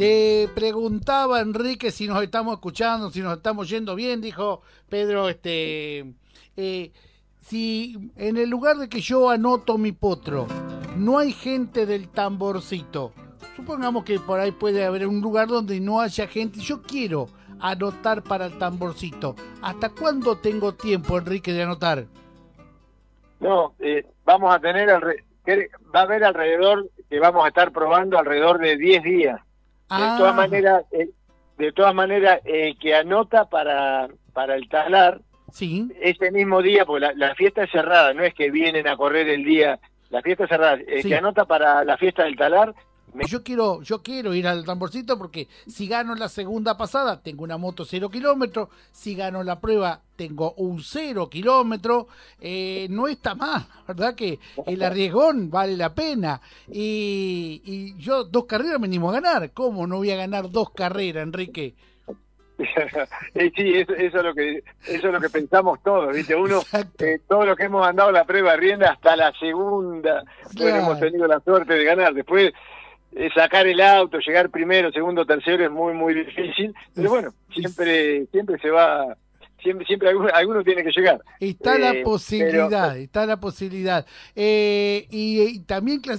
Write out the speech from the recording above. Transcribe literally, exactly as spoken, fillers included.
Te preguntaba, Enrique, si nos estamos escuchando, si nos estamos yendo bien, dijo Pedro, este, eh, si en el lugar de que yo anoto mi potro, no hay gente del tamborcito, supongamos que por ahí puede haber un lugar donde no haya gente, yo quiero anotar para el tamborcito. ¿Hasta cuándo tengo tiempo, Enrique, de anotar? No, eh, vamos a tener, alre- va a haber alrededor, que vamos a estar probando alrededor de diez días. De todas Ah, maneras, eh, de todas maneras, eh, que anota para, para el talar, sí, ese mismo día, porque la, la fiesta es cerrada, no es que vienen a correr el día, la fiesta es cerrada, eh, que sí. anota para la fiesta del talar, me- Yo quiero, yo quiero ir al tamborcito porque si gano la segunda pasada tengo una moto cero kilómetros, si gano la prueba tengo un cero kilómetro, eh, no está mal, ¿verdad? Que el arriesgón vale la pena. Y, y yo dos carreras me animo a ganar, ¿cómo no voy a ganar dos carreras, Enrique? Eh, sí, eso, eso es lo que eso es lo que pensamos todos, ¿viste? Uno, Exacto, eh, todos los que hemos andado la prueba de rienda hasta la segunda, bueno, hemos claro. tenido la suerte de ganar. Después, eh, sacar el auto, llegar primero, segundo, tercero es muy, muy difícil, pero Es- bueno, es- siempre siempre se va, siempre siempre alguno, alguno tiene que llegar. está la Eh, pero posibilidad, está la posibilidad. Eh, y, y también